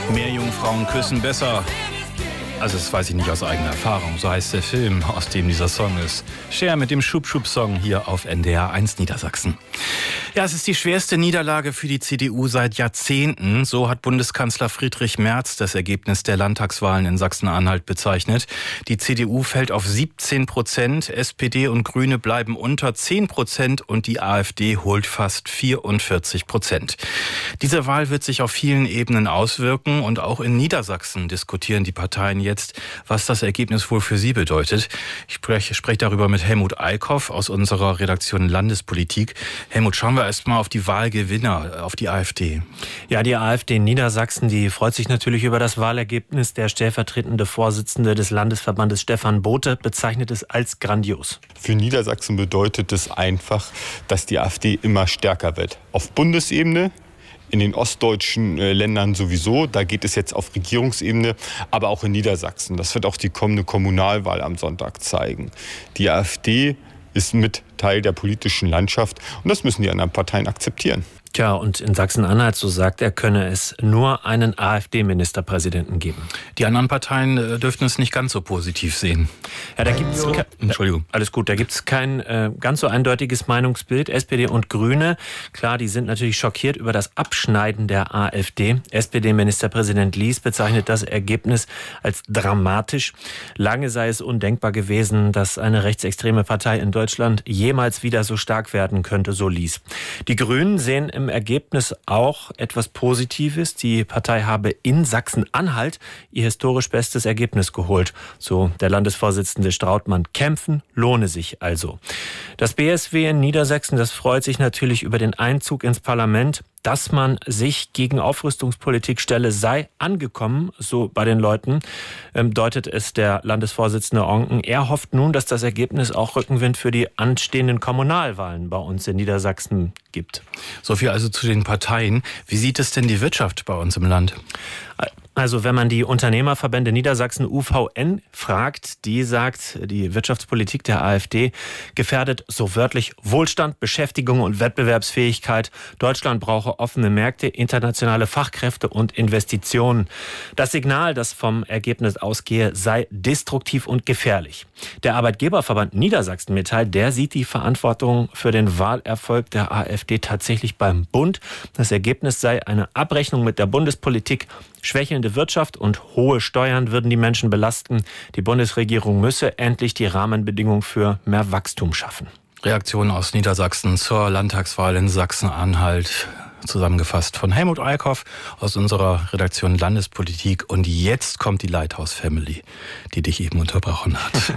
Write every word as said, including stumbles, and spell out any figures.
Meerjungfrauen küssen besser. Also das weiß ich nicht aus eigener Erfahrung, so heißt der Film, aus dem dieser Song ist. Cher mit dem Schub-Schub-Song hier auf N D R eins Niedersachsen. Ja, es ist die schwerste Niederlage für die C D U seit Jahrzehnten. So hat Bundeskanzler Friedrich Merz das Ergebnis der Landtagswahlen in Sachsen-Anhalt bezeichnet. Die C D U fällt auf siebzehn Prozent, S P D und Grüne bleiben unter zehn Prozent und die AfD holt fast vierundvierzig Prozent. Diese Wahl wird sich auf vielen Ebenen auswirken und auch in Niedersachsen diskutieren die Parteien jetzt, was das Ergebnis wohl für sie bedeutet. Ich spreche, spreche darüber mit Helmut Eickhoff aus unserer Redaktion Landespolitik. Helmut, schauen wir erst mal auf die Wahlgewinner, auf die AfD. Ja, die AfD in Niedersachsen, die freut sich natürlich über das Wahlergebnis. Der stellvertretende Vorsitzende des Landesverbandes Stefan Bote bezeichnet es als grandios. Für Niedersachsen bedeutet es einfach, dass die AfD immer stärker wird. Auf Bundesebene, in den ostdeutschen äh, Ländern sowieso, da geht es jetzt auf Regierungsebene, aber auch in Niedersachsen. Das wird auch die kommende Kommunalwahl am Sonntag zeigen. Die AfD ist mit Teil der politischen Landschaft und das müssen die anderen Parteien akzeptieren. Tja, und in Sachsen-Anhalt, so sagt er, könne es nur einen AfD-Ministerpräsidenten geben. Die anderen Parteien äh, dürften es nicht ganz so positiv sehen. Ja, da gibt's ke- Entschuldigung. Alles gut, da gibt es kein äh, ganz so eindeutiges Meinungsbild. S P D und Grüne, klar, die sind natürlich schockiert über das Abschneiden der AfD. S P D-Ministerpräsident Lies bezeichnet das Ergebnis als dramatisch. Lange sei es undenkbar gewesen, dass eine rechtsextreme Partei in Deutschland jemals wieder so stark werden könnte, so Lies. Die Grünen sehen im Ergebnis auch etwas Positives. Die Partei habe in Sachsen-Anhalt ihr historisch bestes Ergebnis geholt. So der Landesvorsitzende Strautmann. Kämpfen lohne sich also. Das B S W in Niedersachsen, das freut sich natürlich über den Einzug ins Parlament. Dass man sich gegen Aufrüstungspolitik stelle, sei angekommen, so bei den Leuten, ähm, deutet es der Landesvorsitzende Onken. Er hofft nun, dass das Ergebnis auch Rückenwind für die anstehenden Kommunalwahlen bei uns in Niedersachsen gibt. So viel also zu den Parteien. Wie sieht es denn die Wirtschaft bei uns im Land? Also wenn man die Unternehmerverbände Niedersachsen U V N fragt, die sagt, die Wirtschaftspolitik der AfD gefährdet so wörtlich Wohlstand, Beschäftigung und Wettbewerbsfähigkeit. Deutschland brauche offene Märkte, internationale Fachkräfte und Investitionen. Das Signal, das vom Ergebnis ausgehe, sei destruktiv und gefährlich. Der Arbeitgeberverband Niedersachsen mitteilt, der sieht die Verantwortung für den Wahlerfolg der AfD tatsächlich beim Bund. Das Ergebnis sei eine Abrechnung mit der Bundespolitik. Schwächelnde Wirtschaft und hohe Steuern würden die Menschen belasten. Die Bundesregierung müsse endlich die Rahmenbedingungen für mehr Wachstum schaffen. Reaktion aus Niedersachsen zur Landtagswahl in Sachsen-Anhalt. Zusammengefasst von Helmut Eickhoff aus unserer Redaktion Landespolitik. Und jetzt kommt die Lighthouse Family, die dich eben unterbrochen hat.